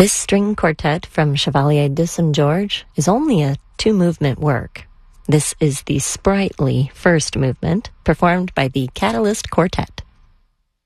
This string quartet from Chevalier de St. George is only a 2-movement work. This is the sprightly first movement, performed by the Catalyst Quartet.